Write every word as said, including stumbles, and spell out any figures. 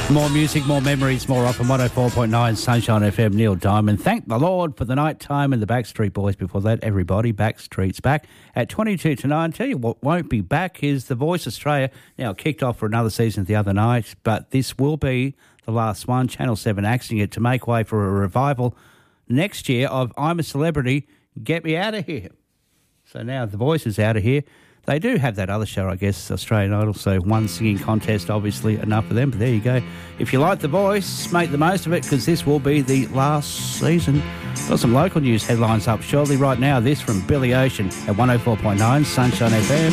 More music, more memories, more often. one oh four point nine Sunshine F M, Neil Diamond. Thank the Lord for the night time and the Backstreet Boys. Before that, everybody, Backstreet's back at twenty-two to nine. Tell you what won't be back is The Voice Australia. Now, it kicked off for another season the other night, but this will be the last one. Channel seven axing it to make way for a revival next year of I'm a Celebrity, Get Me Out of Here. So now The Voice is out of here. They do have that other show, I guess, Australian Idol, so one singing contest, obviously enough for them, but there you go. If you like The Voice, make the most of it, because this will be the last season. Got some local news headlines up shortly. Right now, this from Billy Ocean at one oh four point nine Sunshine F M.